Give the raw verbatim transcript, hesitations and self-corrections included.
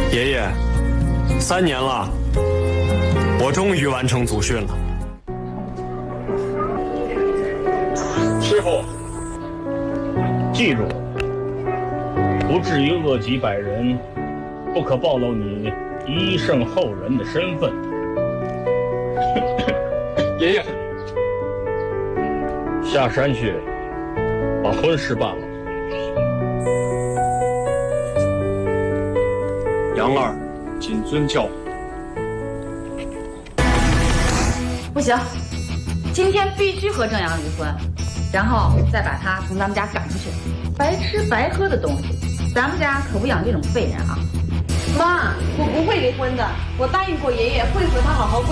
爷爷，三年了，我终于完成祖训了。 师傅，记住，不至于恶及百人，不可暴露你一圣后人的身份。 爷爷， 下山去，把婚事办了。 杨二，谨遵教诲。 不行，今天必须和正阳离婚，然后再把他从咱们家赶出去。白吃白喝的东西，咱们家可不养这种废人啊！ 妈，我不会离婚的，我答应过爷爷会和他好好过。